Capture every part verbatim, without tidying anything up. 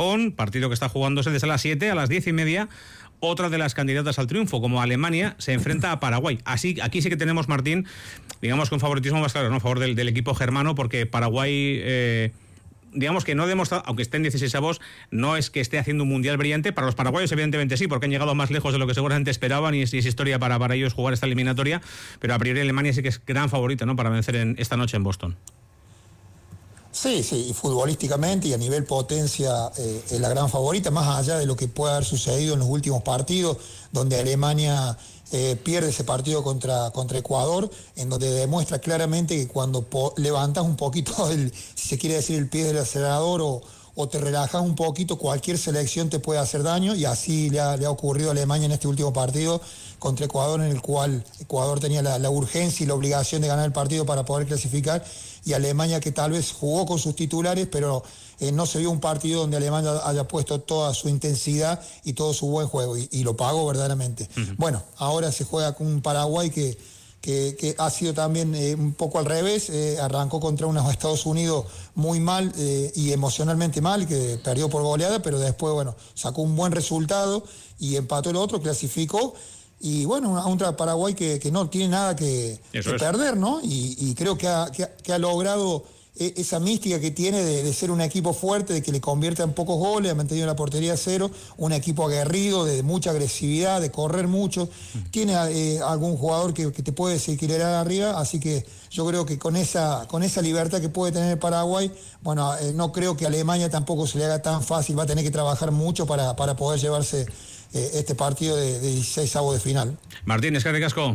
Japón, partido que está jugándose desde las siete a las diez y media. Otra de las candidatas al triunfo, como Alemania, se enfrenta a Paraguay. Así, aquí sí que tenemos, Martín, digamos que un favoritismo más claro, ¿no? A favor del, del equipo germano, porque Paraguay... Eh, digamos que no ha demostrado, aunque esté en dieciseisavos, no es que esté haciendo un mundial brillante. Para los paraguayos evidentemente sí, porque han llegado más lejos de lo que seguramente esperaban y es, y es historia para, para ellos jugar esta eliminatoria, pero a priori Alemania sí que es gran favorita, ¿no?, para vencer en, esta noche en Boston. Sí, sí, y futbolísticamente y a nivel potencia eh, es la gran favorita, más allá de lo que pueda haber sucedido en los últimos partidos, donde Alemania eh, pierde ese partido contra, contra Ecuador, en donde demuestra claramente que cuando po- levantas un poquito, el, si se quiere decir, el pie del acelerador o, o te relajas un poquito, cualquier selección te puede hacer daño, y así le ha, le ha ocurrido a Alemania en este último partido contra Ecuador, en el cual Ecuador tenía la, la urgencia y la obligación de ganar el partido para poder clasificar, y Alemania, que tal vez jugó con sus titulares, pero eh, no se vio un partido donde Alemania haya puesto toda su intensidad y todo su buen juego, y, y lo pagó verdaderamente. Uh-huh. Bueno, ahora se juega con un Paraguay que, que, que ha sido también eh, un poco al revés, eh, arrancó contra unos Estados Unidos muy mal eh, y emocionalmente mal, que perdió por goleada, pero después, bueno, sacó un buen resultado y empató el otro, clasificó. Y bueno, a un Paraguay que, que no tiene nada que, que perder, ¿no? Y, y creo que ha, que, ha, que ha logrado esa mística que tiene de, de ser un equipo fuerte, de que le convierta en pocos goles, ha mantenido la portería a cero, un equipo aguerrido, de mucha agresividad, de correr mucho. Tiene eh, algún jugador que, que te puede desequilibrar arriba, así que yo creo que con esa, con esa libertad que puede tener Paraguay, bueno, eh, no creo que a Alemania tampoco se le haga tan fácil, va a tener que trabajar mucho para, para poder llevarse este partido de, de dieciseisavos de final. Martín, es que ricasco.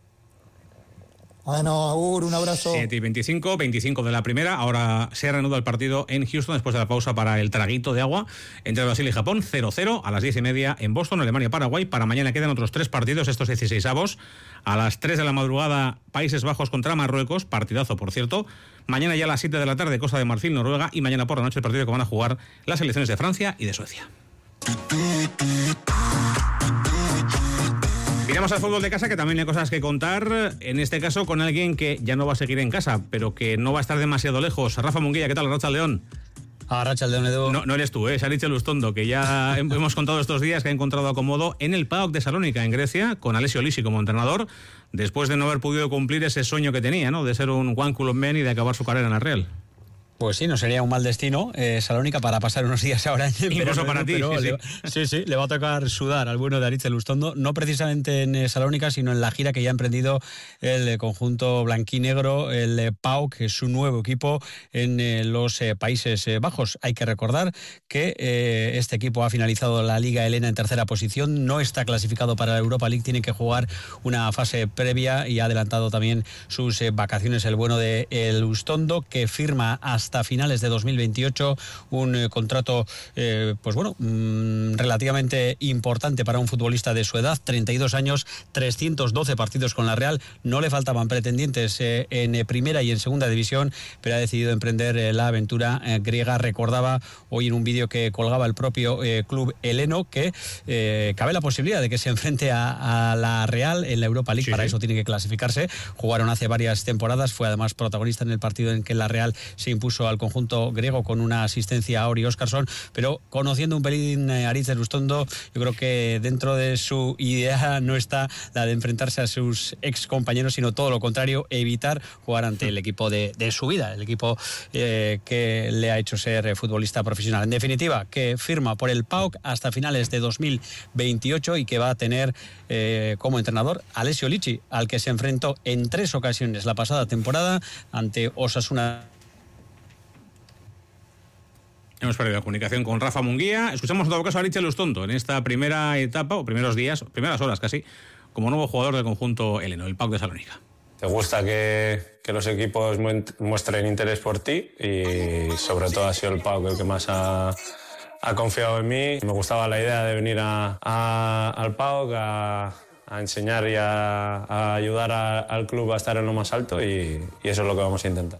Bueno, Agur, un abrazo. siete y veinticinco, veinticinco de la primera. Ahora se ha reanudado el partido en Houston después de la pausa para el traguito de agua entre Brasil y Japón. cero cero a las diez y media en Boston, Alemania, Paraguay. Para mañana quedan otros tres partidos, estos dieciseisavos. A las tres de la madrugada, Países Bajos contra Marruecos. Partidazo, por cierto. Mañana ya a las siete de la tarde, Costa de Marfil, Noruega. Y mañana por la noche el partido que van a jugar las selecciones de Francia y de Suecia. Miramos al fútbol de casa, que también hay cosas que contar, en este caso con alguien que ya no va a seguir en casa, pero que no va a estar demasiado lejos. Rafa Munguía, ¿qué tal? Arratsaldeon. Arratsaldeon, Edu. No, no eres tú, ¿eh? Saritxe Lustondo, que ya hemos contado estos días que ha encontrado acomodo en el PAOK de Salónica, en Grecia, con Alessio Lisi como entrenador, después de no haber podido cumplir ese sueño que tenía, ¿no?, de ser un One Club Man y de acabar su carrera en el Real. Pues sí, no sería un mal destino, eh, Salónica, para pasar unos días ahora en Incluso para ti, pero sí, le, sí. sí, sí, le va a tocar sudar al bueno de Aritz Lustondo, no precisamente en eh, Salónica, sino en la gira que ya ha emprendido el eh, conjunto blanquinegro, el eh, PAOK, que es su nuevo equipo en eh, los eh, Países eh, Bajos. Hay que recordar que eh, este equipo ha finalizado la Liga Helena en tercera posición, no está clasificado para la Europa League, tiene que jugar una fase previa y ha adelantado también sus eh, vacaciones el bueno de el Lustondo, que firma hasta hasta finales de dos mil veintiocho un eh, contrato eh, pues bueno mmm, relativamente importante para un futbolista de su edad, treinta y dos años, trescientos doce partidos con la Real. No le faltaban pretendientes eh, en eh, primera y en segunda división, pero ha decidido emprender eh, la aventura eh, griega. Recordaba hoy en un vídeo que colgaba el propio eh, club heleno que eh, cabe la posibilidad de que se enfrente a, a la Real en la Europa League. Sí, para sí. Eso tiene que clasificarse. Jugaron hace varias temporadas, fue además protagonista en el partido en que la Real se impuso al conjunto griego con una asistencia a Ori Óscarsson, pero conociendo un pelín a Aritz Lustondo, yo creo que dentro de su idea no está la de enfrentarse a sus ex compañeros, sino todo lo contrario, evitar jugar ante el equipo de, de su vida, el equipo eh, que le ha hecho ser futbolista profesional. En definitiva, que firma por el PAOK hasta finales de dos mil veintiocho y que va a tener eh, como entrenador a Alessio Lisi, al que se enfrentó en tres ocasiones la pasada temporada ante Osasuna. Hemos perdido la comunicación con Rafa Munguía. Escuchamos en todo caso a Aritz Lustondo en esta primera etapa, o primeros días, primeras horas casi, como nuevo jugador del conjunto heleno, el PAOK de Salónica. Te gusta que, que los equipos muestren interés por ti y sobre todo ha sido el PAOK el que más ha, ha confiado en mí. Me gustaba la idea de venir a, a, al PAOK a, a enseñar y a, a ayudar a, al club a estar en lo más alto y, y eso es lo que vamos a intentar.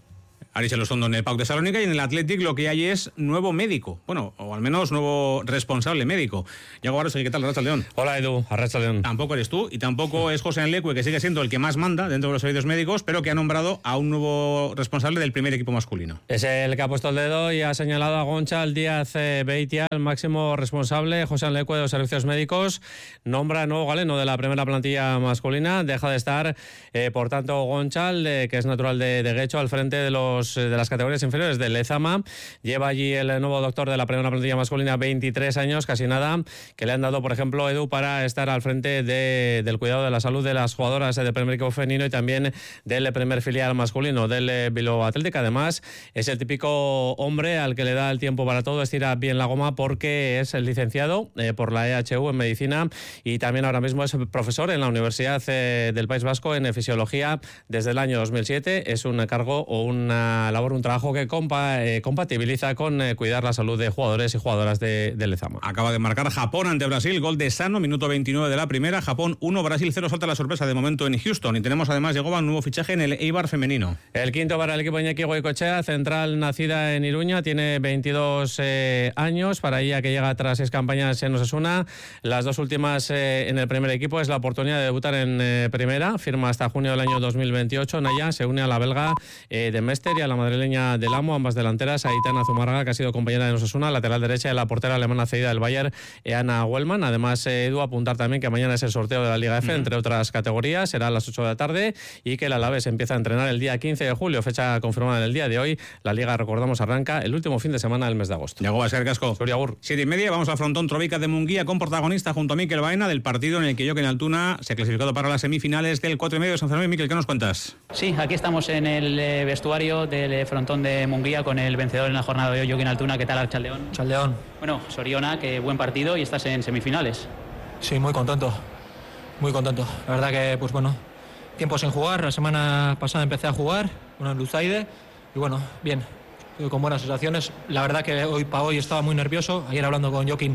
Aritz Elustondo en el P A O K de Salónica, y en el Athletic lo que hay es nuevo médico, bueno, o al menos nuevo responsable médico. Yago Barros, ¿qué tal? Arratsaldeon. Hola Edu, Arratsaldeon. Tampoco eres tú, y tampoco es José Leque, que sigue siendo el que más manda dentro de los servicios médicos, pero que ha nombrado a un nuevo responsable del primer equipo masculino. Es el que ha puesto el dedo y ha señalado a Gonçal Díaz Beitia, el máximo responsable. José Leque de los servicios médicos nombra nuevo galeno de la primera plantilla masculina. Deja de estar, eh, por tanto, Gonçal, eh, que es natural de, de Guecho, al frente de los de las categorías inferiores del Lezama. Lleva allí el nuevo doctor de la primera plantilla masculina veintitrés años, casi nada, que le han dado, por ejemplo, Edu, para estar al frente de, del cuidado de la salud de las jugadoras del primer equipo femenino y también del primer filial masculino del Bilbao Athletic. Además, es el típico hombre al que le da el tiempo para todo, estira bien la goma, porque es el licenciado eh, por la E H U en medicina y también ahora mismo es profesor en la Universidad eh, del País Vasco en fisiología desde el año dos mil siete. Es un cargo o una labor, un trabajo que compa, eh, compatibiliza con eh, cuidar la salud de jugadores y jugadoras de, de Lezama. Acaba de marcar Japón ante Brasil, gol de Sano, minuto veintinueve de la primera. Japón uno, Brasil cero, salta la sorpresa de momento en Houston. Y tenemos además, llegó un nuevo fichaje en el Eibar femenino. El quinto para el equipo Iñaki Goicoechea, central nacida en Iruña, tiene veintidós eh, años, para ella que llega tras seis campañas en Osasuna, las dos últimas eh, en el primer equipo. Es la oportunidad de debutar en eh, primera, firma hasta junio del año dos mil veintiocho. Naya se une a la belga eh, de Mester y a la madrileña del Amo, ambas delanteras. Aitana Zumárraga, que ha sido compañera de Osasuna, lateral derecha, de la portera alemana cedida del Bayern, eh, Ana Wellman. Además, eh, Edu, apuntar también que mañana es el sorteo de la Liga F, uh-huh. entre otras categorías, será a las ocho de la tarde, y que el Alavés empieza a entrenar el día quince de julio, fecha confirmada en el día de hoy. La Liga, recordamos, arranca el último fin de semana del mes de agosto. Yago Bascar Casco. Siete y media, vamos al frontón Trovica de Munguía con protagonista junto a Mikel Baena del partido en el que Jokin Altuna se ha clasificado para las semifinales del cuatro y medio de San Fermín. Mikel, ¿qué nos cuentas? Sí, aquí estamos en el eh, vestuario del eh, frontón de Munguía con el vencedor en la jornada de hoy, Jokin Altuna. ¿Qué tal, Arratsaldeon? Arratsaldeon. Bueno, Soriona, qué buen partido y estás en semifinales. Sí, muy contento, muy contento. La verdad que, pues bueno, tiempo sin jugar. La semana pasada empecé a jugar, bueno, en Luzaide, y bueno, bien, con buenas sensaciones. La verdad que hoy para hoy estaba muy nervioso. Ayer hablando con Jokin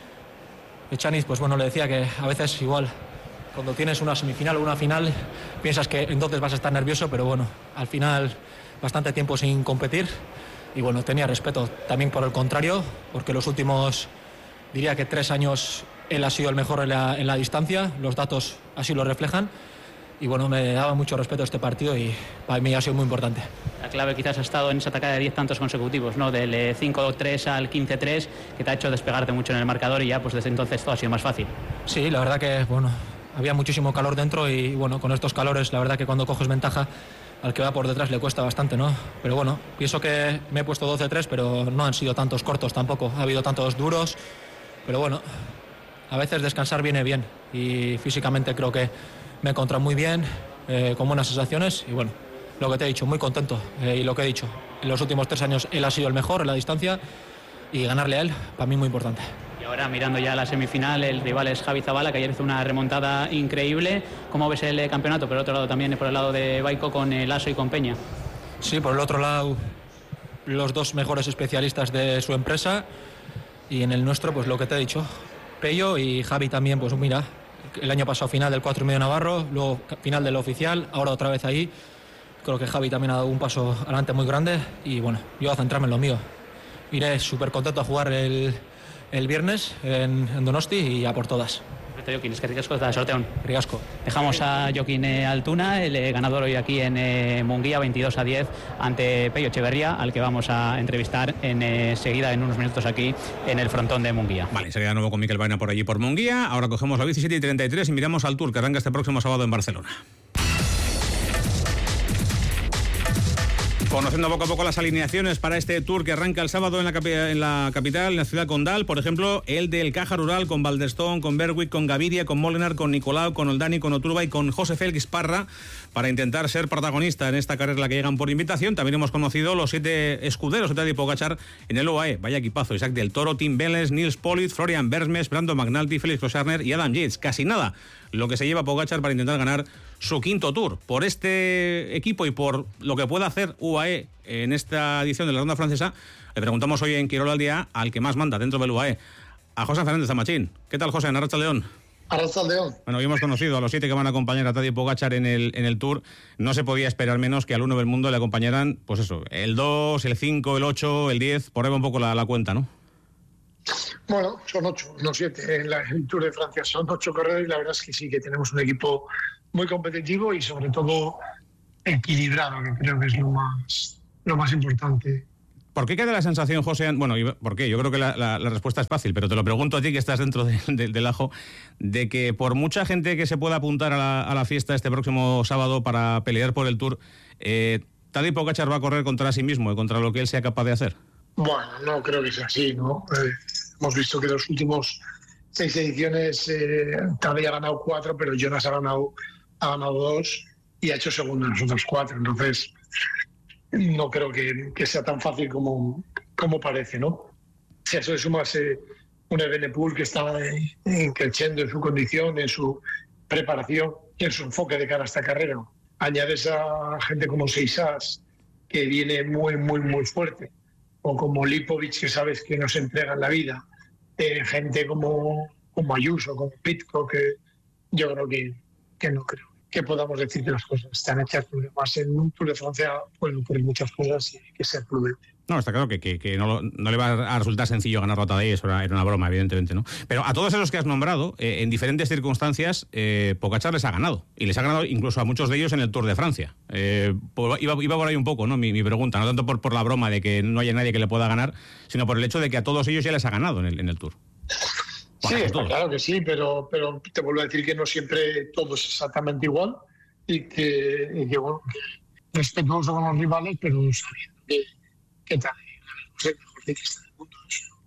Echaniz, pues bueno, le decía que a veces igual, cuando tienes una semifinal o una final, piensas que entonces vas a estar nervioso, pero bueno, al final bastante tiempo sin competir. Y bueno, tenía respeto también por el contrario, porque los últimos, diría que tres años, él ha sido el mejor en la, en la distancia, los datos así lo reflejan. Y bueno, me daba mucho respeto a este partido y para mí ha sido muy importante. La clave quizás ha estado en esa atacada de diez tantos consecutivos, ¿no? Del cinco tres al quince tres, que te ha hecho despegarte mucho en el marcador y ya pues desde entonces todo ha sido más fácil. Sí, la verdad que bueno, había muchísimo calor dentro y bueno, con estos calores la verdad que cuando coges ventaja al que va por detrás le cuesta bastante, ¿no? Pero bueno, pienso que me he puesto doce tres, pero no han sido tantos cortos tampoco, ha habido tantos duros, pero bueno, a veces descansar viene bien y físicamente creo que me he encontrado muy bien, eh, con buenas sensaciones y bueno, lo que te he dicho, muy contento eh, y lo que he dicho, en los últimos tres años él ha sido el mejor en la distancia y ganarle a él, para mí muy importante. Y ahora mirando ya la semifinal, el rival es Javi Zabala, que ayer hizo una remontada increíble. ¿Cómo ves el campeonato? Por el otro lado también, por el lado de Baico con el Lasso y con Peña. Sí, por el otro lado, los dos mejores especialistas de su empresa y en el nuestro, pues lo que te he dicho, Pello y Javi también, pues mira, el año pasado final del cuatro y medio Navarro, luego final del oficial, ahora otra vez ahí. Creo que Javi también ha dado un paso adelante muy grande y bueno, yo voy a centrarme en lo mío. Iré súper contento a jugar el, el viernes en, en Donosti y a por todas. Jokin, es que ricasco da sorteón. Ricasco. Dejamos a Jokin Altuna, el ganador hoy aquí en eh, Munguía, veintidós a diez ante Pello Echeverría, al que vamos a entrevistar enseguida, eh, en unos minutos aquí en el frontón de Munguía. Vale, enseguida de nuevo con Mikel Baena por allí por Munguía. Ahora cogemos la diecisiete y treinta y tres y miramos al Tour que arranca este próximo sábado en Barcelona. Conociendo poco a poco las alineaciones para este Tour que arranca el sábado en la, capi- en la capital, en la ciudad condal. Por ejemplo, el del Caja Rural con Valdestón, con Berwick, con Gaviria, con Molenar, con Nicolau, con Oldani, con Oturba y con José Félix Parra, para intentar ser protagonista en esta carrera en la que llegan por invitación. También hemos conocido los siete escuderos de Tadej Pogačar en el U A E. Vaya equipazo: Isaac del Toro, Tim Wellens, Nils Politt, Florian Bermes, Brandon McNulty, Félix Rosarner y Adam Yates. Casi nada lo que se lleva Pogačar para intentar ganar su quinto Tour. Por este equipo y por lo que pueda hacer U A E en esta edición de la ronda francesa, le preguntamos hoy en Quirol al Día al que más manda dentro del U A E, a José Fernández Zamachín. ¿Qué tal, José? En Arratsaldeon. Arrachaldeón. Bueno, hoy hemos conocido a los siete que van a acompañar a Tadej Pogačar en el, en el Tour. No se podía esperar menos que al uno del mundo le acompañaran, pues eso, el dos, el cinco, el ocho, el diez, por ahí va un poco la, la cuenta, ¿no? Bueno, son ocho, no siete. En la, el Tour de Francia son ocho corredores y la verdad es que sí, que tenemos un equipo muy competitivo y sobre todo equilibrado, que creo que es lo más, lo más importante. ¿Por qué queda la sensación, José? Bueno, ¿por qué? Yo creo que la, la, la respuesta es fácil, pero te lo pregunto a ti, que estás dentro de, de, del ajo, de que por mucha gente que se pueda apuntar a la, a la fiesta este próximo sábado para pelear por el Tour, eh, Tadej Pogačar va a correr contra sí mismo y contra lo que él sea capaz de hacer. Bueno, no creo que sea así, ¿no? Eh, hemos visto que en los últimos seis ediciones eh, Tadej ha ganado cuatro, pero Jonas ha ganado, ha ganado dos y ha hecho segundo en los otros cuatro. Entonces, no creo que, que sea tan fácil como, como parece, ¿no? Si a eso le sumas eh, un Evenepoel que está eh, creciendo en su condición, en su preparación y en su enfoque de cara a esta carrera, añades a gente como Seixas, que viene muy, muy, muy fuerte, o como Lipovic, que sabes que nos entrega en la vida, eh, gente como, como Ayuso, como Pitco, que yo creo que, que no creo que podamos decir que las cosas están hechas, porque más en un Tour de Francia pueden ocurrir muchas cosas y hay que ser prudente. No, está claro que, que, que no, no le va a resultar sencillo ganar la Tadej, eso era, era una broma, evidentemente, ¿no? Pero a todos esos que has nombrado, eh, en diferentes circunstancias, eh, Pogačar les ha ganado. Y les ha ganado incluso a muchos de ellos en el Tour de Francia. Eh, por, iba, iba por ahí un poco, ¿no? Mi, mi pregunta, no tanto por, por la broma de que no haya nadie que le pueda ganar, sino por el hecho de que a todos ellos ya les ha ganado en el, en el Tour. Sí, está claro que sí, pero, pero te vuelvo a decir que no siempre todo es exactamente igual y que, y que bueno, que respetuoso con los rivales, pero sabiendo que, que tal es el mejor ciclista del mundo.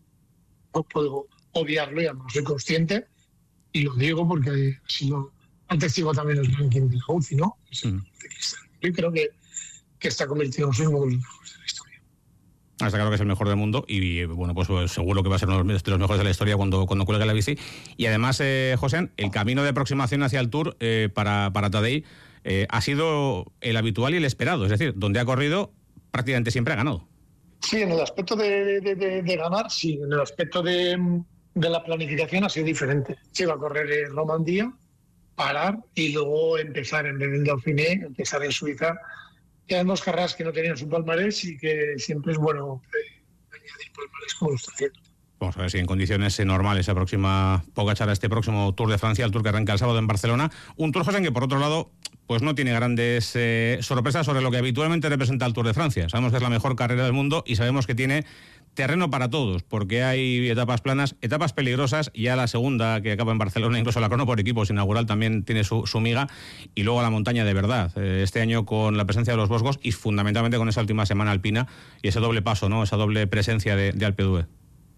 No puedo obviarlo, ya no soy consciente y lo digo porque ha sido antes sigo también el ranking de la U C I, ¿no? Es el mejor ciclista. Yo creo que, que está convirtiéndose en uno de los mejores de la historia. Está claro que es el mejor del mundo y bueno, pues seguro que va a ser uno de los mejores de la historia cuando, cuando cuelgue la bici. Y además, eh, José, el camino de aproximación hacia el Tour eh, para, para Tadej eh, ha sido el habitual y el esperado. Es decir, donde ha corrido prácticamente siempre ha ganado. Sí, en el aspecto de, de, de, de ganar, sí. En el aspecto de, de la planificación ha sido diferente. Se iba a correr en Romandía, parar y luego empezar en el Dauphiné, empezar en Suiza. Eran dos carreras que no tenían su palmarés y que siempre es bueno eh, añadir palmarés como lo está haciendo. Vamos a ver si en condiciones normales se aproxima Pogačar a este próximo Tour de Francia, el Tour que arranca el sábado en Barcelona. Un Tour, José, en que por otro lado pues no tiene grandes eh, sorpresas sobre lo que habitualmente representa el Tour de Francia. Sabemos que es la mejor carrera del mundo y sabemos que tiene terreno para todos, porque hay etapas planas, etapas peligrosas, ya la segunda que acaba en Barcelona, incluso la crono por equipos inaugural también tiene su, su miga, y luego la montaña de verdad, eh, este año con la presencia de los Vosgos y fundamentalmente con esa última semana alpina y ese doble paso, ¿no? Esa doble presencia de, de Alpe d'Huez.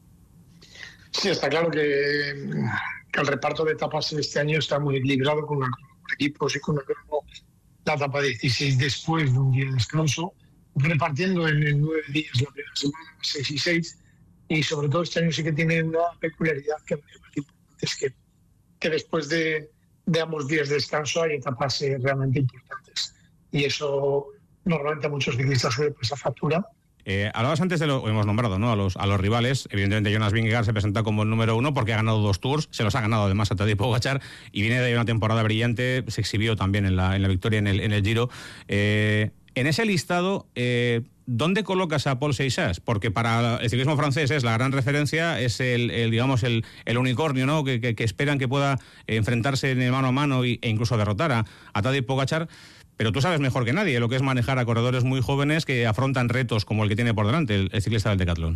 Sí, está claro que, que el reparto de etapas este año está muy equilibrado con la crono por equipos y con la crono, la etapa dieciséis después de un día de descanso, repartiendo en, en nueve días la primera semana, seis y seis, y sobre todo este año sí que tiene una peculiaridad que me parece importante, es que, que después de, de ambos días de descanso hay etapas eh, realmente importantes, y eso normalmente a muchos ciclistas suele pasar factura. Eh, hablabas antes de lo hemos nombrado, ¿no? A los, a los rivales. Evidentemente Jonas Vingegaard se presenta como el número uno porque ha ganado dos Tours, se los ha ganado además a Tadej Pogačar y viene de una temporada brillante, se exhibió también en la, en la victoria en el, en el Giro. Eh, en ese listado, eh, ¿dónde colocas a Paul Seixas? Porque para el ciclismo francés es la gran referencia, es el, el digamos el, el unicornio, ¿no? Que, que, que esperan que pueda enfrentarse en el mano a mano y, e incluso derrotar a, a Tadej Pogačar. Pero tú sabes mejor que nadie lo que es manejar a corredores muy jóvenes que afrontan retos como el que tiene por delante el, el ciclista del Decathlon.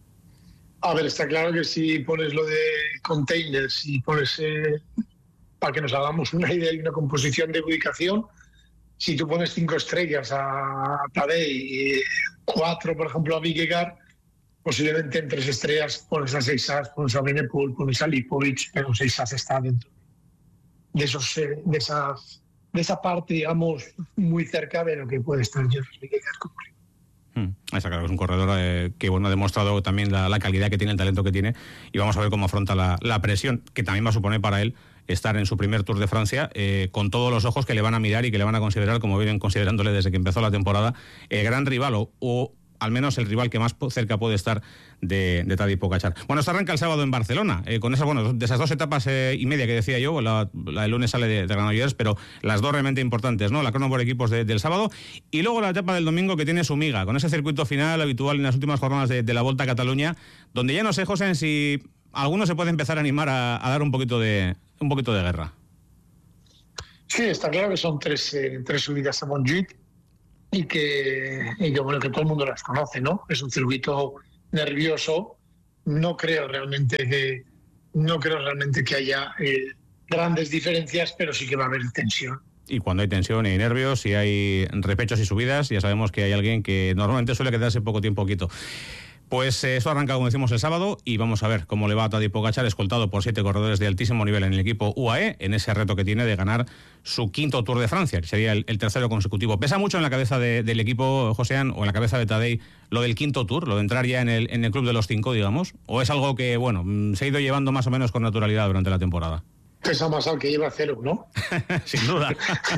A ver, está claro que si pones lo de containers y pones, eh, para que nos hagamos una idea y una composición de ubicación, si tú pones cinco estrellas a Tadej y cuatro, por ejemplo, a Vingegaard, posiblemente en tres estrellas pones a Seixas, pones a Evenepoel, pones a Lipovic, pero Seixas está dentro de esos, eh, de esas... de esa parte, digamos, muy cerca de lo que puede estar Jonas Vingegaard como rival. Hmm. Está claro que es un corredor eh, que bueno, ha demostrado también la, la calidad que tiene, el talento que tiene, y vamos a ver cómo afronta la, la presión que también va a suponer para él estar en su primer Tour de Francia, eh, con todos los ojos que le van a mirar y que le van a considerar, como vienen considerándole desde que empezó la temporada, el gran rival o, o al menos el rival que más cerca puede estar de, de Tadej Pogačar. Bueno, esto arranca el sábado en Barcelona, eh, con esas, bueno, de esas dos etapas eh, y media que decía yo, la, la del lunes sale de, de Granollers, pero las dos realmente importantes, ¿no? La crono por equipos de, del sábado, y luego la etapa del domingo que tiene su miga, con ese circuito final habitual en las últimas jornadas de, de la Volta a Cataluña, donde ya no sé, José, si alguno se puede empezar a animar a, a dar un poquito de un poquito de guerra. Sí, está claro que son tres, eh, tres subidas a Montjuïc y que, y que, bueno, que todo el mundo las conoce, ¿no? Es un circuito nervioso. No creo realmente que no creo realmente que haya eh, grandes diferencias, pero sí que va a haber tensión. Y cuando hay tensión y nervios y hay repechos y subidas, ya sabemos que hay alguien que normalmente suele quedarse poco tiempo quieto. Pues eh, eso arranca, como decimos, el sábado, y vamos a ver cómo le va a Tadej Pogačar, escoltado por siete corredores de altísimo nivel en el equipo U A E, en ese reto que tiene de ganar su quinto Tour de Francia, que sería el, el tercero consecutivo. ¿Pesa mucho en la cabeza de, del equipo, Joséan, o en la cabeza de Tadej, lo del quinto Tour, lo de entrar ya en el, en el club de los cinco, digamos? ¿O es algo que, bueno, se ha ido llevando más o menos con naturalidad durante la temporada? Pesa más al que lleva cero, ¿no? Sin duda.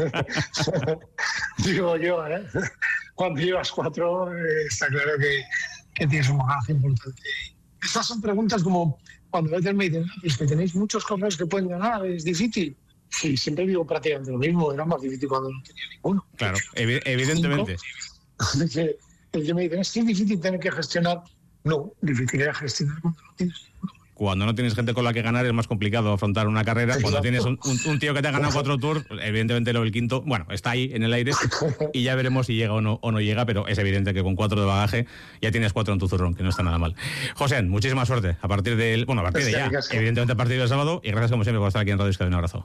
Digo yo, ¿eh? Cuando llevas cuatro, eh, está claro que que tienes un bagaje importante. Estas son preguntas como cuando a veces me dicen, ah, pues que tenéis muchos corredores que pueden ganar, ¿es difícil? Sí, siempre digo prácticamente lo mismo, era más difícil cuando no tenía ninguno. Claro, ev- evidentemente. El que, el que me dicen, ¿es difícil tener que gestionar? No, difícil era gestionar cuando no tienes ninguno. Cuando no tienes gente con la que ganar es más complicado afrontar una carrera. Cuando tienes un, un, un tío que te ha ganado cuatro tours, evidentemente lo del quinto, bueno, está ahí en el aire y ya veremos si llega o no, o no llega, pero es evidente que con cuatro de bagaje ya tienes cuatro en tu zurrón, que no está nada mal. José, muchísima suerte a partir del, bueno, a partir de ya, evidentemente a partir del sábado, y gracias como siempre por estar aquí en Radio Euskadi. Un abrazo.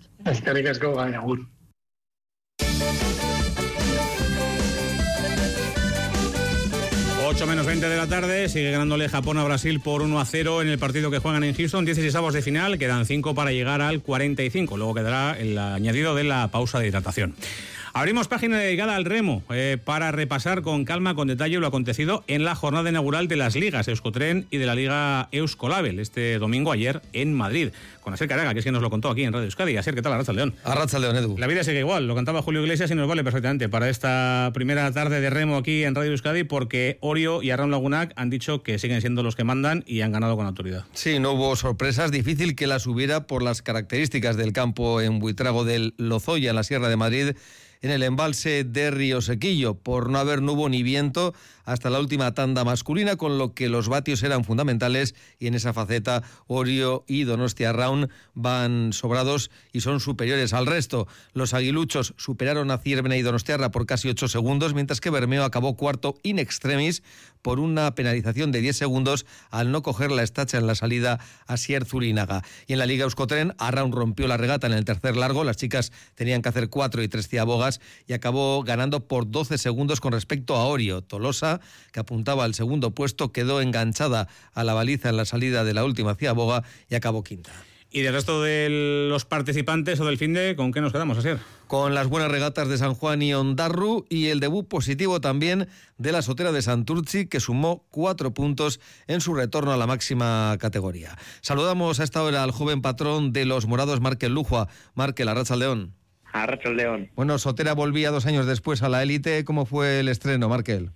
ocho menos veinte de la tarde, sigue ganándole Japón a Brasil por uno a cero en el partido que juegan en Houston, dieciseisavos de final, quedan cinco para llegar al cuarenta y cinco, luego quedará el añadido de la pausa de hidratación. Abrimos página dedicada al remo eh, para repasar con calma, con detalle lo acontecido en la jornada inaugural de las ligas Euskotren y de la Liga Euskolabel este domingo ayer en Madrid. Con Asier Caraga, que es quien nos lo contó aquí en Radio Euskadi. Asier, ¿qué tal? Arratsaldeon. Arratsaldeon, Edu. La vida sigue igual, lo cantaba Julio Iglesias y nos vale perfectamente para esta primera tarde de remo aquí en Radio Euskadi, porque Orio y Arraun Lagunak han dicho que siguen siendo los que mandan y han ganado con autoridad. Sí, no hubo sorpresas, difícil que las hubiera por las características del campo en Buitrago del Lozoya, en la Sierra de Madrid, en el embalse de Río Sequillo. Por no haber, no hubo ni viento hasta la última tanda masculina, con lo que los vatios eran fundamentales, y en esa faceta Orio y Donostia Arraun van sobrados y son superiores al resto. Los aguiluchos superaron a Zierbena y Donostiarra por casi ocho segundos, mientras que Bermeo acabó cuarto in extremis por una penalización de diez segundos al no coger la estacha en la salida a Sier Zurinaga. Y en la Liga Euskotren, Arraun rompió la regata en el tercer largo, las chicas tenían que hacer cuatro y tres ciabogas, y acabó ganando por doce segundos con respecto a Orio. Tolosa, que apuntaba al segundo puesto, quedó enganchada a la baliza en la salida de la última ciaboga y acabó quinta. ¿Y del resto de los participantes o del finde, con qué nos quedamos, Asier? Con las buenas regatas de San Juan y Ondarru, y el debut positivo también de la Sotera de Santurtzi, que sumó cuatro puntos en su retorno a la máxima categoría. Saludamos a esta hora al joven patrón de los morados, Markel Lujua. Markel, arratsaldeon. Arratsaldeon. Bueno, Sotera volvía dos años después a la élite. ¿Cómo fue el estreno, Markel?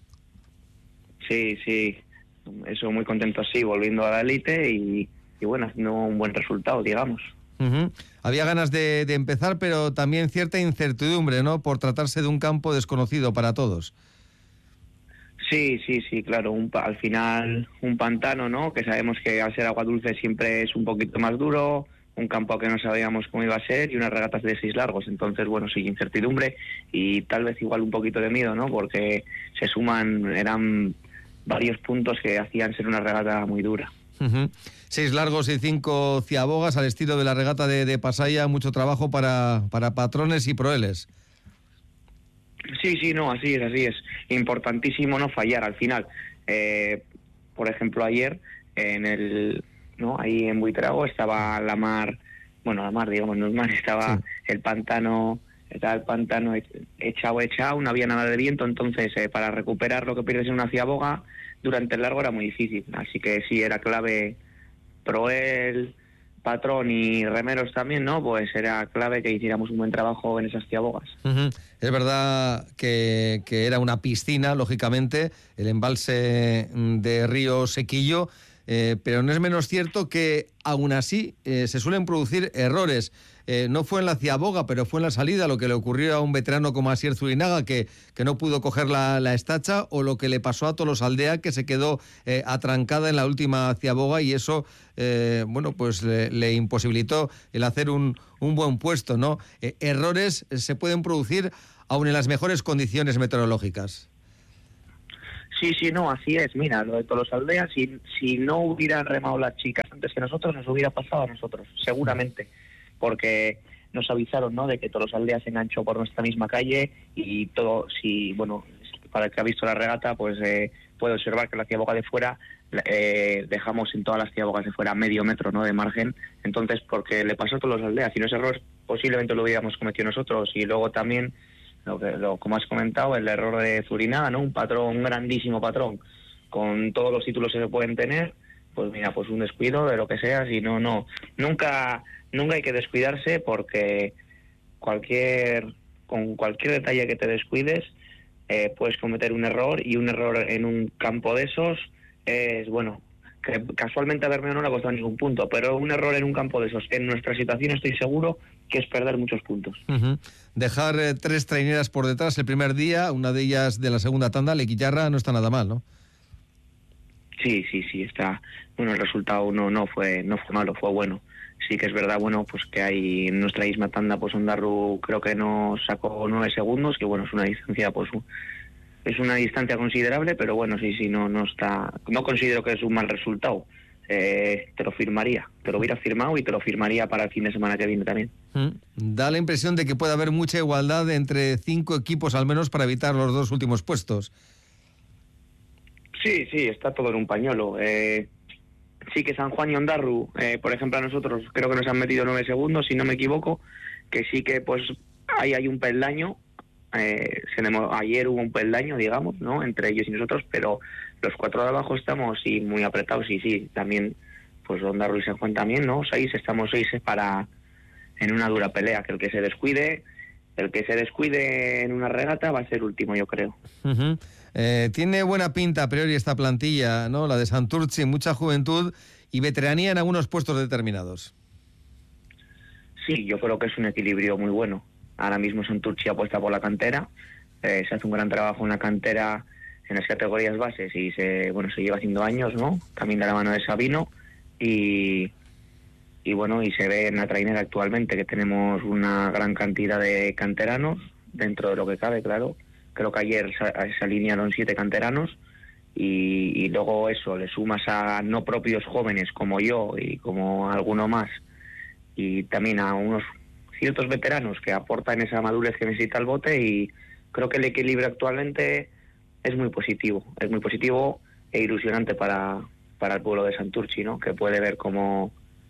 Sí, sí, eso, muy contento, sí, volviendo a la élite y, y bueno, haciendo un buen resultado, digamos. Uh-huh. Había ganas de, de empezar, pero también cierta incertidumbre, ¿no?, por tratarse de un campo desconocido para todos. Sí, sí, sí, claro, un, al final un pantano, ¿no?, que sabemos que al ser agua dulce siempre es un poquito más duro, un campo que no sabíamos cómo iba a ser y unas regatas de seis largos. Entonces, bueno, sí, incertidumbre y tal vez igual un poquito de miedo, ¿no?, porque se suman, eran varios puntos que hacían ser una regata muy dura. Uh-huh. Seis largos y cinco ciabogas al estilo de la regata de, de Pasaya, mucho trabajo para, para patrones y proeles. Sí, sí, no, así es, así es. Importantísimo no fallar al final. Eh, por ejemplo, ayer en el, no, ahí en Buitrago estaba la mar, bueno, la mar, digamos, no es mar, estaba sí. el pantano, estaba el pantano echado, echado, no había nada de viento, entonces eh, para recuperar lo que pierdes en una ciaboga durante el largo era muy difícil, así que sí, era clave proel, patrón y remeros también, ¿no? Pues era clave que hiciéramos un buen trabajo en esas ciabogas. Uh-huh. Es verdad que, que era una piscina, lógicamente, el embalse de Río Sequillo, eh, pero no es menos cierto que aún así eh, se suelen producir errores. Eh, no fue en la ciaboga, pero fue en la salida lo que le ocurrió a un veterano como Asier Zurinaga, que, que no pudo coger la, la estacha, o lo que le pasó a Tolosaldea, que se quedó eh, atrancada en la última ciaboga, y eso eh, bueno, pues le, le imposibilitó el hacer un, un buen puesto, ¿no? Eh, errores se pueden producir aún en las mejores condiciones meteorológicas. Sí, sí, no, así es. Mira, lo de Tolosaldea, si, si no hubieran remado las chicas antes que nosotros, nos hubiera pasado a nosotros, seguramente. Porque nos avisaron, ¿no?, de que Tolosaldea se enganchó por nuestra misma calle y todo, si, bueno, para el que ha visto la regata, pues eh, puede observar que la ciaboga de fuera eh, dejamos en todas las ciabogas de fuera medio metro, ¿no?, de margen. Entonces, porque le pasó a Tolosaldea, si no ese error posiblemente lo hubiéramos cometido nosotros. Y luego también, lo que, lo, como has comentado, el error de Zurinaga, ¿no?, un patrón, un grandísimo patrón, con todos los títulos que se pueden tener, pues mira, pues un descuido de lo que sea, si no, no, nunca... Nunca hay que descuidarse, porque cualquier con cualquier detalle que te descuides eh, puedes cometer un error, y un error en un campo de esos es, bueno, que casualmente a Bermeo no le ha costado ningún punto, pero un error en un campo de esos, en nuestra situación estoy seguro que es perder muchos puntos. Uh-huh. Dejar eh, tres traineras por detrás el primer día, una de ellas de la segunda tanda, Lequillarra, no está nada mal, ¿no? Sí, sí, sí, está. Bueno, el resultado no, no fue, no fue malo, fue bueno. Sí que es verdad, bueno, pues que hay en nuestra misma tanda, pues Ondarru creo que nos sacó nueve segundos, que bueno, es una distancia, pues es una distancia considerable, pero bueno, sí, sí, no, no está, no considero que es un mal resultado. Eh, te lo firmaría, te lo hubiera firmado y te lo firmaría para el fin de semana que viene también. Mm. Da la impresión de que puede haber mucha igualdad entre cinco equipos al menos para evitar los dos últimos puestos. Sí, sí, está todo en un pañuelo. Eh, sí que San Juan y Ondarru, eh, por ejemplo, a nosotros creo que nos han metido nueve segundos, si no me equivoco, que sí que pues ahí hay un peldaño. Eh, ayer hubo un peldaño, digamos, ¿no?, entre ellos y nosotros, pero los cuatro de abajo estamos sí, muy apretados, y sí, también, pues Ondarru y San Juan también, ¿no? Seis, estamos seis para en una dura pelea, que el que se descuide, el que se descuide en una regata va a ser último, yo creo. Uh-huh. Eh, tiene buena pinta a priori esta plantilla, ¿no?, la de Santurtzi, mucha juventud y veteranía en algunos puestos determinados. Sí, yo creo que es un equilibrio muy bueno. Ahora mismo Santurtzi apuesta por la cantera, eh, se hace un gran trabajo en la cantera en las categorías bases y se bueno se lleva haciendo años, ¿no?, también de la mano de Sabino, y, y bueno, y se ve en la trainera actualmente que tenemos una gran cantidad de canteranos, dentro de lo que cabe, claro. Creo que ayer se alinearon siete canteranos, y, y luego eso, le sumas a no propios jóvenes como yo y como alguno más, y también a unos ciertos veteranos que aportan esa madurez que necesita el bote, y creo que el equilibrio actualmente es muy positivo, es muy positivo e ilusionante para, para el pueblo de Santurtzi, ¿no?, que puede ver cómo,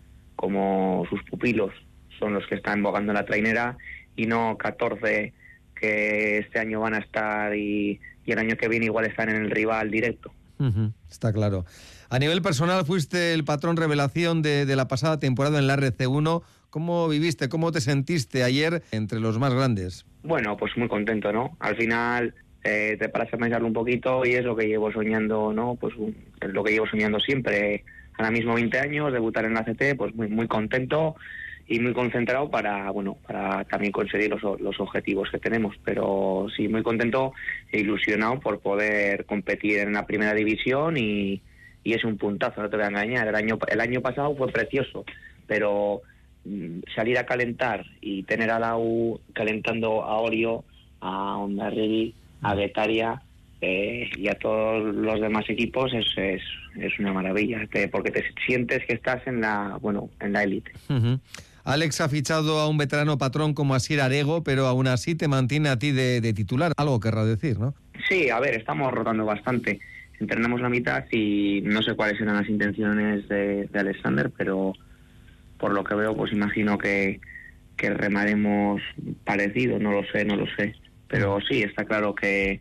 cómo sus pupilos son los que están embogando en la trainera, y no catorce que este año van a estar y, y el año que viene igual están en el rival directo. Uh-huh, está claro. A nivel personal fuiste el patrón revelación de, de la pasada temporada en la R C uno. ¿Cómo viviste, cómo te sentiste ayer entre los más grandes? Bueno, pues muy contento, ¿no? Al final eh, te paras a pensarlo un poquito y es lo que llevo soñando, ¿no? Pues un, es lo que llevo soñando siempre. Ahora mismo veinte años, debutar en la C T, pues muy, muy contento y muy concentrado para, bueno, para también conseguir los, los objetivos que tenemos. Pero sí, muy contento e ilusionado por poder competir en la primera división, y, y es un puntazo, no te voy a engañar. El año, el año pasado fue precioso, pero mm, salir a calentar y tener a la U calentando a Orio, a Hondarribia, a Guetaria eh, y a todos los demás equipos es, es, es una maravilla, te, porque te sientes que estás en la, bueno, en la élite. Uh-huh. Alex ha fichado a un veterano patrón como Asier Arego, pero aún así te mantiene a ti de, de titular. Algo querrá decir, ¿no? Sí, a ver, estamos rotando bastante. Entrenamos la mitad y no sé cuáles eran las intenciones de, de Alexander, pero por lo que veo, pues imagino que, que remaremos parecido. No lo sé, no lo sé. Pero sí, está claro que,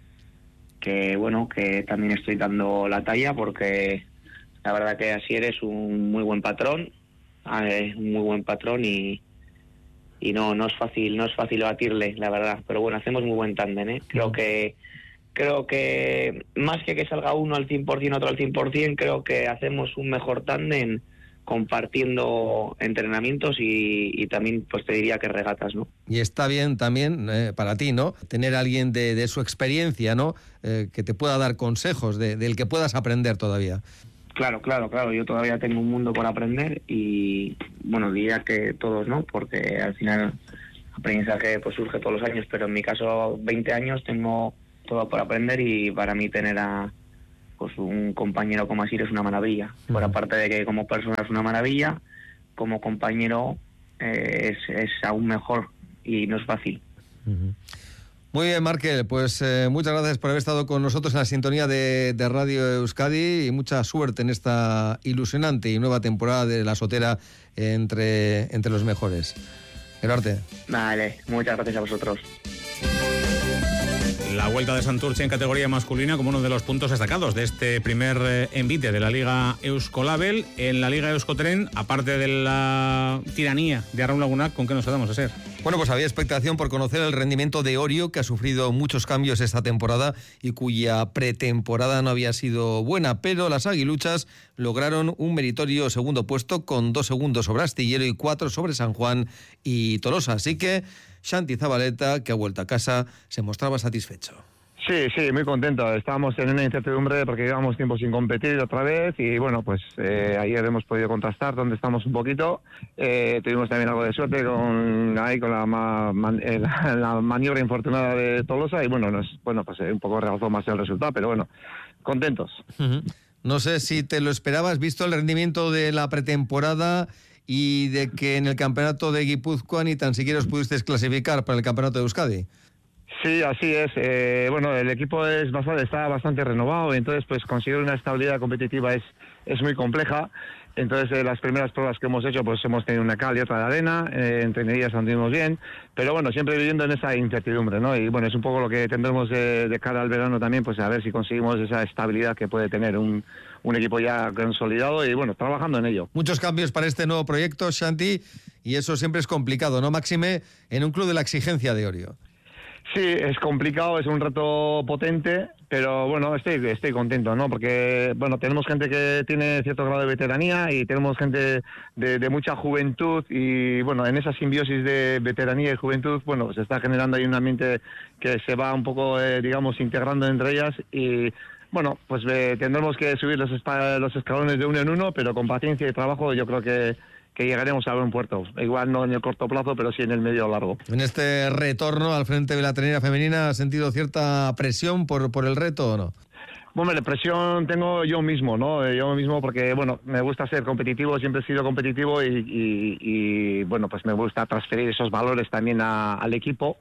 que bueno, que también estoy dando la talla, porque la verdad que Asier es un muy buen patrón. es un muy buen patrón y, y no no es fácil no es fácil batirle, la verdad. Pero bueno, hacemos muy buen tándem, ¿eh? Creo que creo que más que que salga uno al cien por ciento, otro al cien por ciento, creo que hacemos un mejor tándem compartiendo entrenamientos y, y también pues te diría que regatas, ¿no? Y está bien también eh, para ti, ¿no? Tener a alguien de, de su experiencia, ¿no? Eh, que te pueda dar consejos, de, del que puedas aprender todavía. Claro, claro, claro. Yo todavía tengo un mundo por aprender y, bueno, diría que todos, ¿no? Porque al final aprendizaje pues surge todos los años, pero en mi caso veinte años tengo todo por aprender y para mí tener a pues un compañero como Asier es una maravilla. Uh-huh. Por aparte de que como persona es una maravilla, como compañero eh, es, es aún mejor y no es fácil. Uh-huh. Muy bien, Markel, pues eh, muchas gracias por haber estado con nosotros en la sintonía de, de Radio Euskadi y mucha suerte en esta ilusionante y nueva temporada de La Sotera entre, entre los mejores. Gerarte. Vale, muchas gracias a vosotros. La vuelta de Santurce en categoría masculina como uno de los puntos destacados de este primer eh, envite de la Liga Euskolabel. En la Liga Euskotren, aparte de la tiranía de Arraun Lagunak, ¿con qué nos quedamos a ser? Bueno, pues había expectación por conocer el rendimiento de Orio, que ha sufrido muchos cambios esta temporada y cuya pretemporada no había sido buena, pero las aguiluchas lograron un meritorio segundo puesto con dos segundos sobre Astillero y cuatro sobre San Juan y Tolosa. Así que Santi Zabaleta, que ha vuelto a casa, se mostraba satisfecho. Sí, sí, muy contento. Estábamos en una incertidumbre porque llevábamos tiempo sin competir otra vez y bueno, pues eh, ayer hemos podido contrastar dónde estamos un poquito. Eh, tuvimos también algo de suerte con ahí con la, ma, man, eh, la, la maniobra infortunada de Tolosa y bueno, nos, bueno pues eh, un poco realzó más el resultado, pero bueno, contentos. Uh-huh. No sé si te lo esperabas, visto el rendimiento de la pretemporada y de que en el campeonato de Guipúzcoa ni tan siquiera os pudisteis clasificar para el campeonato de Euskadi. Sí, así es. Eh, bueno, el equipo es bastante, está bastante renovado y entonces pues conseguir una estabilidad competitiva es, es muy compleja. Entonces eh, las primeras pruebas que hemos hecho pues hemos tenido una cal y otra de arena, eh, entre ellas anduvimos bien, pero bueno, siempre viviendo en esa incertidumbre, ¿no? Y bueno, es un poco lo que tendremos de, de cara al verano también, pues a ver si conseguimos esa estabilidad que puede tener un, un equipo ya consolidado y bueno, trabajando en ello. Muchos cambios para este nuevo proyecto, Santi, y eso siempre es complicado, ¿no, Máxime? En un club de la exigencia de Orio. Sí, es complicado, es un reto potente, pero bueno, estoy, estoy contento, ¿no? Porque, bueno, tenemos gente que tiene cierto grado de veteranía y tenemos gente de, de mucha juventud y, bueno, en esa simbiosis de veteranía y juventud, bueno, se está generando ahí un ambiente que se va un poco, eh, digamos, integrando entre ellas y, bueno, pues eh, tendremos que subir los, los escalones de uno en uno, pero con paciencia y trabajo yo creo que que llegaremos a buen puerto. Igual no en el corto plazo, pero sí en el medio o largo. En este retorno al frente de la trinera femenina, ¿has sentido cierta presión por, por el reto o no? Bueno, la presión tengo yo mismo, ¿no? Yo mismo porque, bueno, me gusta ser competitivo, siempre he sido competitivo y, y, y bueno, pues me gusta transferir esos valores también a, al equipo.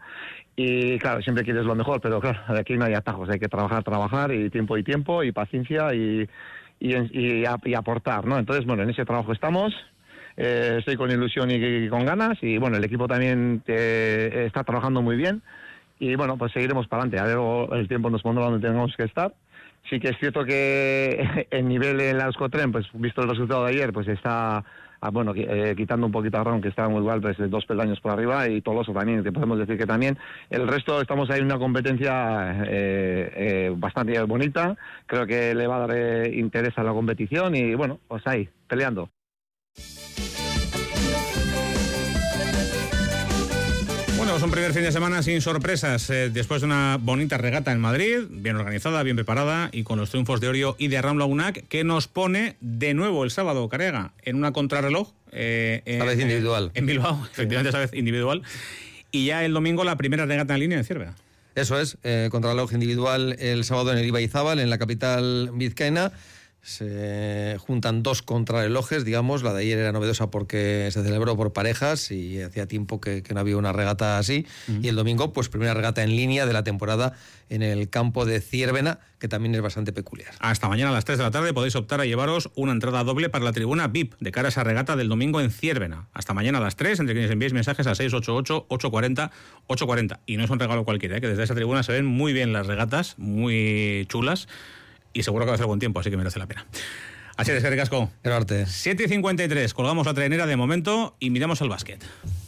Y claro, siempre quieres lo mejor, pero claro, aquí no hay atajos, hay que trabajar, trabajar y tiempo y tiempo y paciencia y, y, y, y aportar, ¿no? Entonces, bueno, en ese trabajo estamos. Eh, estoy con ilusión y, y con ganas y bueno, el equipo también eh, está trabajando muy bien y bueno, pues seguiremos para adelante, a ver, el tiempo nos pondrá donde tengamos que estar. Sí que es cierto que el nivel en la Euskotren, pues visto el resultado de ayer, pues está ah, bueno, eh, quitando un poquito a Arraun, que está muy igual, pues dos peldaños por arriba y Tolosa también, te podemos decir que también. El resto estamos ahí en una competencia eh, eh, bastante bonita, creo que le va a dar eh, interés a la competición y bueno, pues ahí, peleando. Bueno, es un primer fin de semana sin sorpresas, eh, después de una bonita regata en Madrid, bien organizada, bien preparada y con los triunfos de Orio y de Arraun Lagunak, que nos pone de nuevo el sábado, Carega, en una contrarreloj. Eh, esta vez individual. En Bilbao, efectivamente, esta vez individual. Y ya el domingo la primera regata en línea en Ciervena. Eso es, eh, contrarreloj individual el sábado en el Ibaizábal, en la capital vizcaína. Se juntan dos contrarrelojes, digamos, la de ayer era novedosa porque se celebró por parejas y hacía tiempo que, que no había una regata así, uh-huh. Y el domingo, pues primera regata en línea de la temporada en el campo de Ciervena, que también es bastante peculiar. Hasta mañana a las tres de la tarde podéis optar a llevaros una entrada doble para la tribuna V I P de cara a esa regata del domingo en Ciervena. Hasta mañana a las tres, entre quienes enviéis mensajes a seis ocho ocho, ocho cuatro cero, ocho cuatro cero. Y no es un regalo cualquiera, ¿eh? Que desde esa tribuna se ven muy bien las regatas, muy chulas. Y seguro que va a hacer buen tiempo, así que merece la pena. Así es, Eskerrik asko. Gerarte. siete y cincuenta y tres, colgamos la trainera de momento y miramos al básquet.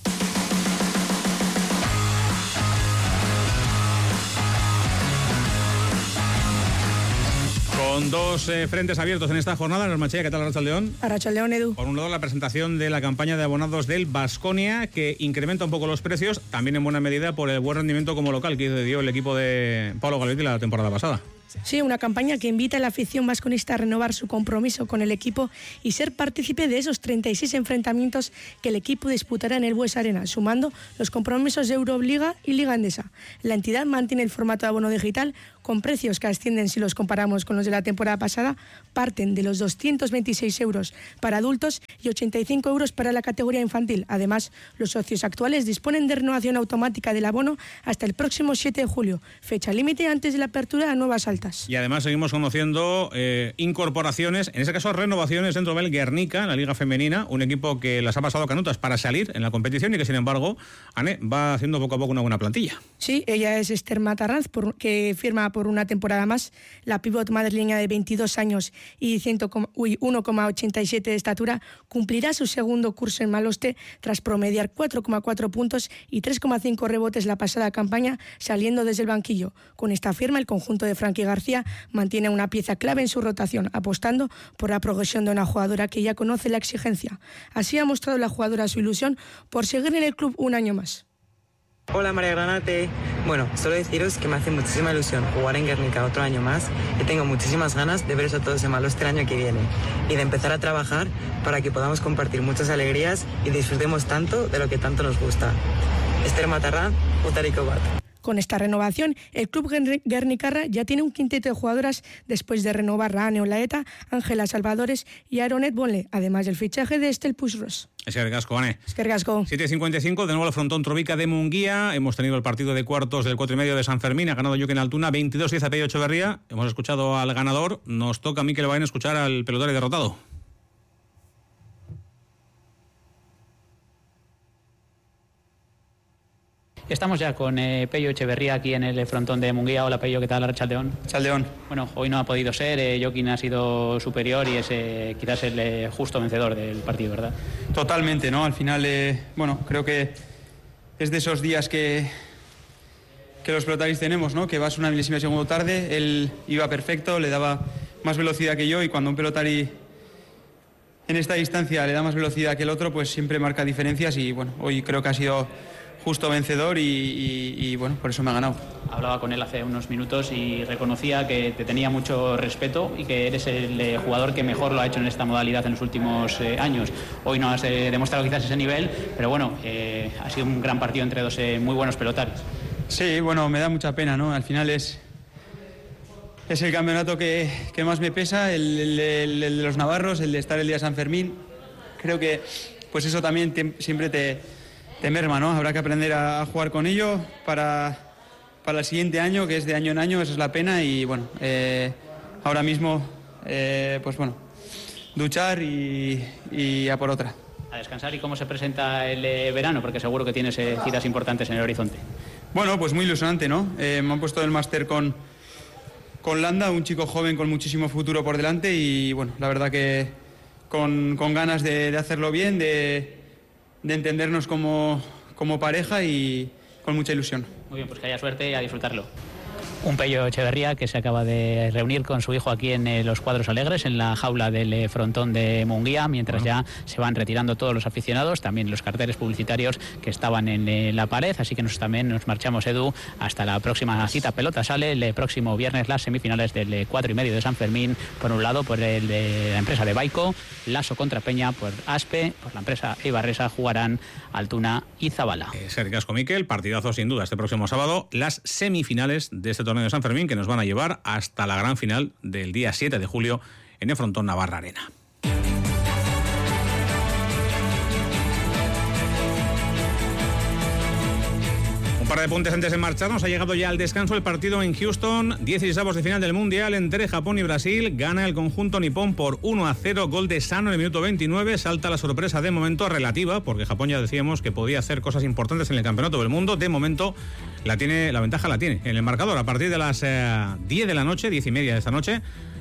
Con dos eh, frentes abiertos en esta jornada, Normanchea, ¿qué tal, Arrachaldeón? Arrachaldeón, Edu. Por un lado, la presentación de la campaña de abonados del Baskonia, que incrementa un poco los precios, también en buena medida por el buen rendimiento como local que dio el equipo de Pablo Galetti la temporada pasada. Sí, una campaña que invita a la afición vasconista a renovar su compromiso con el equipo y ser partícipe de esos treinta y seis enfrentamientos que el equipo disputará en el Buesa Arena, sumando los compromisos de Euroliga y Liga Endesa. La entidad mantiene el formato de abono digital con precios que ascienden, si los comparamos con los de la temporada pasada, parten de los doscientos veintiséis euros para adultos y ochenta y cinco euros para la categoría infantil. Además, los socios actuales disponen de renovación automática del abono hasta el próximo siete de julio, fecha límite antes de la apertura a nuevas altas. Y además seguimos conociendo eh, incorporaciones, en este caso renovaciones dentro del Guernica, en la Liga Femenina, un equipo que las ha pasado canutas para salir en la competición y que, sin embargo, Ane, va haciendo poco a poco una buena plantilla. Sí, ella es Esther Matarranz, por, que firma por una temporada más. La pívot madrileña de veintidós años y uno coma ochenta y siete de estatura cumplirá su segundo curso en Maloste tras promediar cuatro coma cuatro puntos y tres coma cinco rebotes la pasada campaña saliendo desde el banquillo. Con esta firma, el conjunto de Frankie García mantiene una pieza clave en su rotación, apostando por la progresión de una jugadora que ya conoce la exigencia. Así ha mostrado la jugadora su ilusión por seguir en el club un año más. Hola María Granate. Bueno, solo deciros que me hace muchísima ilusión jugar en Guernica otro año más y tengo muchísimas ganas de veros a todos en Maloste el año que viene y de empezar a trabajar para que podamos compartir muchas alegrías y disfrutemos tanto de lo que tanto nos gusta. Esther Matarranz, Utariko Bat. Con esta renovación, el club guernicarra ya tiene un quinteto de jugadoras después de renovar a Ane Olaeta, Ángela Salvadores y Aronet Bonle, además del fichaje de Estel Puigros. Eskerrik asko, Ane. Eskerrik asko. siete cincuenta y cinco, de nuevo el frontón Trovica de Munguía. Hemos tenido el partido de cuartos del cuatro y medio de San Fermín. Ha ganado Jokin Altuna, veintidós diez a Pello Echeverría. Hemos escuchado al ganador. Nos toca a Mikel Baena escuchar al pelotari derrotado. Estamos ya con eh, Pello Echeverría aquí en el frontón de Munguía. Hola Pello, ¿qué tal? Arrachaldeón. Chaldeón. Bueno, hoy no ha podido ser, eh, Jokin ha sido superior y es eh, quizás el eh, justo vencedor del partido, ¿verdad? Totalmente, ¿no? Al final, eh, bueno, creo que es de esos días que, que los pelotaris tenemos, ¿no? Que vas una milésima de segundo tarde, él iba perfecto, le daba más velocidad que yo y cuando un pelotari en esta distancia le da más velocidad que el otro, pues siempre marca diferencias y bueno, hoy creo que ha sido justo vencedor y, y, y bueno, por eso me ha ganado. Hablaba con él hace unos minutos y reconocía que te tenía mucho respeto y que eres el eh, jugador que mejor lo ha hecho en esta modalidad en los últimos eh, años. Hoy no has eh, demostrado quizás ese nivel, pero bueno, eh, ha sido un gran partido entre dos eh, muy buenos pelotaris. Sí, bueno, me da mucha pena, ¿no? Al final es, es el campeonato que, que más me pesa, el, el, el, el de los navarros, el de estar el día de San Fermín. Creo que pues eso también te, siempre te... te merma, ¿no? Habrá que aprender a jugar con ello para, para el siguiente año, que es de año en año, esa es la pena y bueno, eh, ahora mismo, eh, pues bueno, duchar y, y a por otra. A descansar. ¿Y cómo se presenta el eh, verano? Porque seguro que tienes eh, citas importantes en el horizonte. Bueno, pues muy ilusionante, ¿no? Eh, me han puesto el máster con, con Landa, un chico joven con muchísimo futuro por delante y bueno, la verdad que con, con ganas de, de hacerlo bien, de de entendernos como, como pareja y con mucha ilusión. Muy bien, pues que haya suerte y a disfrutarlo. Un Pello Echeverría que se acaba de reunir con su hijo aquí en eh, los Cuadros Alegres, en la jaula del eh, frontón de Munguía, mientras ya se van retirando todos los aficionados, también los carteles publicitarios que estaban en eh, la pared, así que nosotros también nos marchamos, Edu, hasta la próxima cita. Pelota sale el eh, próximo viernes las semifinales del eh, cuatro y medio de San Fermín, por un lado por el de la empresa de Baico, Lasso contra Peña por Aspe, por la empresa Eibarresa jugarán Altuna y Zabala. Eh, Sergio Casco Miquel, partidazo sin duda este próximo sábado, las semifinales de este torneo de San Fermín que nos van a llevar hasta la gran final del día siete de julio en el frontón Navarra Arena. Un par de puntos antes de marcharnos. Ha llegado ya al descanso el partido en Houston. dieciséis de final del Mundial entre Japón y Brasil. Gana el conjunto nipón por uno a cero. Gol de Sano en el minuto veintinueve. Salta la sorpresa de momento relativa, porque Japón ya decíamos que podía hacer cosas importantes en el Campeonato del Mundo. De momento la tiene, la ventaja la tiene en el marcador. A partir de las eh, diez de la noche, diez y media de esta noche,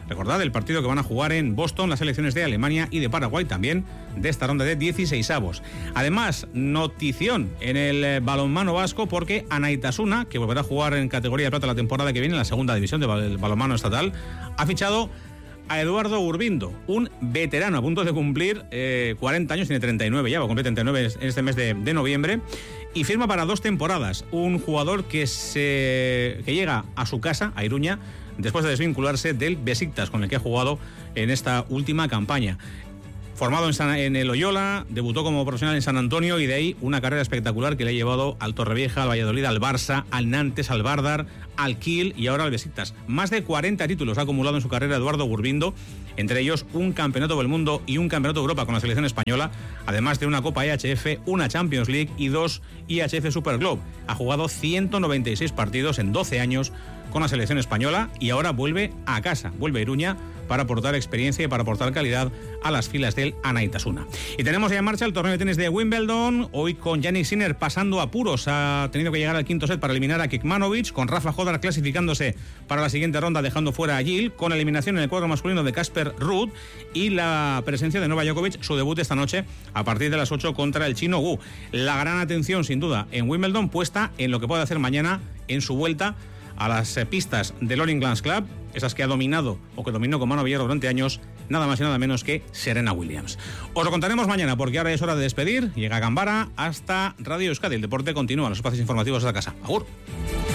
Recordad el partido que van a jugar en Boston las selecciones de Alemania y de Paraguay también de esta ronda de dieciseisavos. Además, notición en el balonmano vasco porque Anaitasuna, que volverá a jugar en categoría de plata la temporada que viene en la segunda división del balonmano estatal, ha fichado a Eduardo Urbindo, un veterano a punto de cumplir eh, cuarenta años, tiene treinta y nueve ya, va a cumplir treinta y nueve en este mes de, de noviembre, y firma para dos temporadas. Un jugador que, se, que llega a su casa, a Iruña, después de desvincularse del Besiktas, con el que ha jugado en esta última campaña. Formado en, San, en el Loyola, debutó como profesional en San Antonio y de ahí una carrera espectacular que le ha llevado al Torrevieja, al Valladolid, al Barça, al Nantes, al Vardar, al Kiel y ahora al Besiktas. Más de cuarenta títulos ha acumulado en su carrera Eduardo Urbindo, entre ellos un campeonato del mundo y un campeonato de Europa con la selección española, además de una Copa E H F, una Champions League y dos I H F Super Globe. Ha jugado ciento noventa y seis partidos en doce años con la selección española y ahora vuelve a casa, vuelve a Iruña para aportar experiencia y para aportar calidad a las filas del Anaitasuna. Y tenemos ya en marcha el torneo de tenis de Wimbledon, hoy con Jannik Sinner pasando apuros, ha tenido que llegar al quinto set para eliminar a Kekmanovic, con Rafa Hodar clasificándose para la siguiente ronda dejando fuera a Gil, con eliminación en el cuadro masculino de Casper Ruud y la presencia de Novak Djokovic, su debut esta noche a partir de las ocho contra el chino Wu. La gran atención sin duda en Wimbledon puesta en lo que puede hacer mañana en su vuelta a las pistas del All England Club, esas que ha dominado o que dominó con mano abierta durante años, nada más y nada menos que Serena Williams. Os lo contaremos mañana porque ahora es hora de despedir. Llega Gambara hasta Radio Euskadi. El deporte continúa, los espacios informativos de la casa. Agur.